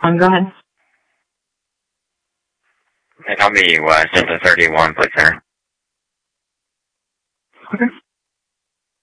Go ahead. And I'll be Delta 31, please, sir. Okay.